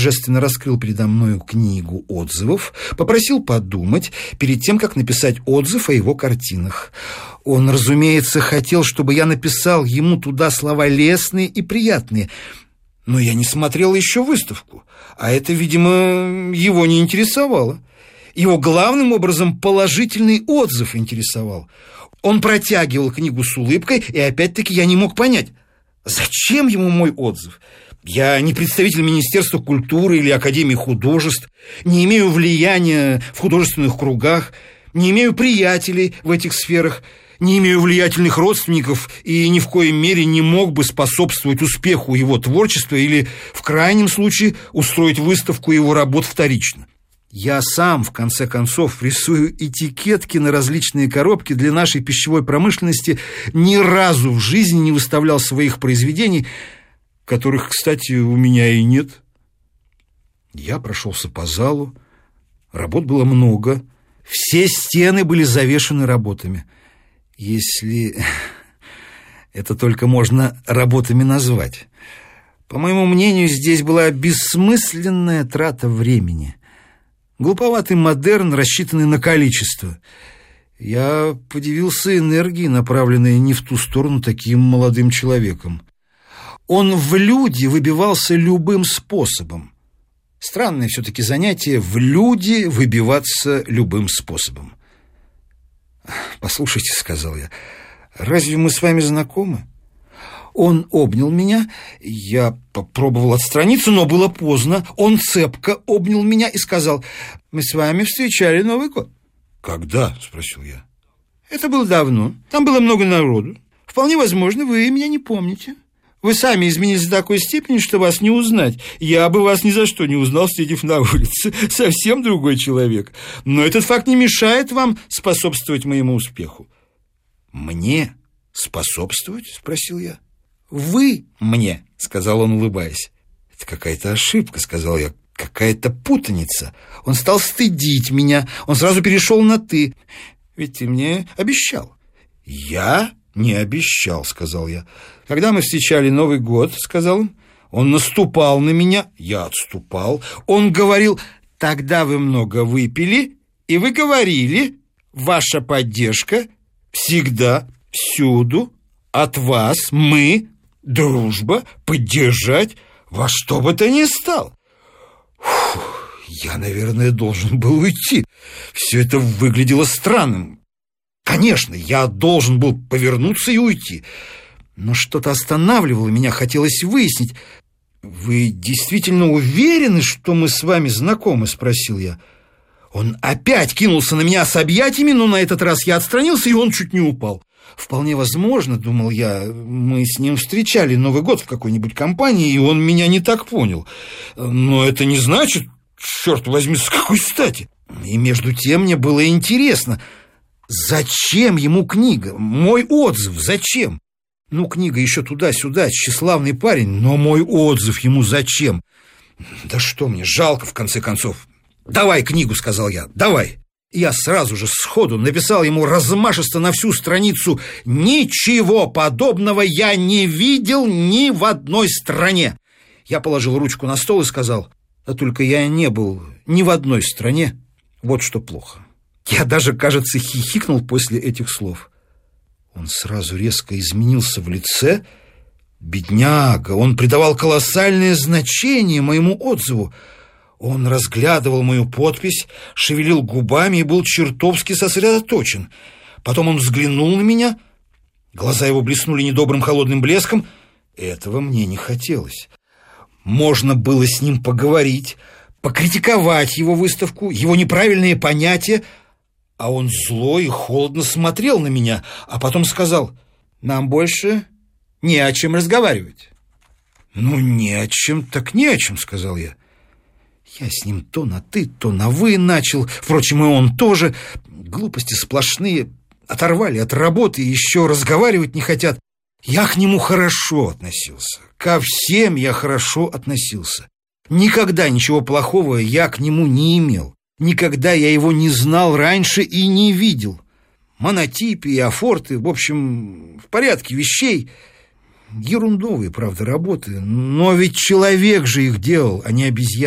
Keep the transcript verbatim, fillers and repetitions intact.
торжественно раскрыл передо мною книгу отзывов, попросил подумать перед тем, как написать отзыв о его картинах. Он, разумеется, хотел, чтобы я написал ему туда слова лестные и приятные, но я не смотрел еще выставку, а это, видимо, его не интересовало. Его главным образом положительный отзыв интересовал. Он протягивал книгу с улыбкой, и опять-таки я не мог понять, зачем ему мой отзыв. Я не представитель Министерства культуры или Академии художеств, не имею влияния в художественных кругах, не имею приятелей в этих сферах, не имею влиятельных родственников и ни в коей мере не мог бы способствовать успеху его творчества или, в крайнем случае, устроить выставку его работ вторично. Я сам, в конце концов, рисую этикетки на различные коробки для нашей пищевой промышленности, ни разу в жизни не выставлял своих произведений, которых, кстати, у меня и нет. Я прошелся по залу, работ было много, все стены были завешаны работами. Если это только можно работами назвать. По моему мнению, здесь была бессмысленная трата времени. Глуповатый модерн, рассчитанный на количество. Я подивился энергии, направленной не в ту сторону таким молодым человеком. Он в люди выбивался любым способом. Странное все-таки занятие — в люди выбиваться любым способом. «Послушайте», — сказал я, — «разве мы с вами знакомы?» Он обнял меня, я попробовал отстраниться, но было поздно. Он цепко обнял меня и сказал: «Мы с вами встречали Новый год». «Когда?» — спросил я. «Это было давно, там было много народу. Вполне возможно, вы меня не помните. Вы сами изменились до такой степени, что вас не узнать. Я бы вас ни за что не узнал, встретив на улице. Совсем другой человек. Но этот факт не мешает вам способствовать моему успеху». «Мне способствовать?» — спросил я. «Вы мне», — сказал он, улыбаясь. «Это какая-то ошибка», — сказал я, — «какая-то путаница. Он стал стыдить меня, он сразу перешел на «ты». Ведь ты мне обещал». «Я не обещал», — сказал я. «Когда мы встречали Новый год», — сказал он, — «он наступал на меня, я отступал. Он говорил: тогда вы много выпили, и вы говорили: ваша поддержка всегда, всюду, от вас, мы, дружба, поддержать во что бы то ни стало». Фу, я, наверное, должен был уйти. Все это выглядело странным. Конечно, я должен был повернуться и уйти. Но что-то останавливало меня, хотелось выяснить. «Вы действительно уверены, что мы с вами знакомы?» — спросил я. Он опять кинулся на меня с объятиями, но на этот раз я отстранился, и он чуть не упал. Вполне возможно, думал я, мы с ним встречали Новый год в какой-нибудь компании, и он меня не так понял. Но это не значит, черт возьми, с какой стати. И между тем мне было интересно, зачем ему книга, мой отзыв, зачем? Ну, книга еще туда-сюда, тщеславный парень, но мой отзыв ему зачем? Да что мне, жалко, в конце концов. «Давай книгу», — сказал я, — «давай». Я сразу же сходу написал ему размашисто на всю страницу: «Ничего подобного я не видел ни в одной стране». Я положил ручку на стол и сказал: «А только я не был ни в одной стране. Вот что плохо». Я даже, кажется, хихикнул после этих слов. Он сразу резко изменился в лице. Бедняга, он придавал колоссальное значение моему отзыву. Он разглядывал мою подпись, шевелил губами и был чертовски сосредоточен. Потом он взглянул на меня. Глаза его блеснули недобрым холодным блеском. Этого мне не хотелось. Можно было с ним поговорить, покритиковать его выставку, его неправильные понятия. А он зло и холодно смотрел на меня, а потом сказал: «Нам больше не о чем разговаривать». «Ну, не о чем, так не о чем», — сказал я. Я с ним то на «ты», то на «вы» начал. Впрочем, и он тоже. Глупости сплошные. Оторвали от работы и еще разговаривать не хотят. Я к нему хорошо относился. Ко всем я хорошо относился. Никогда ничего плохого я к нему не имел. Никогда я его не знал раньше и не видел. Монотипы и афорты, в общем, в порядке вещей. Ерундовые, правда, работы. Но ведь человек же их делал, а не обезьяна.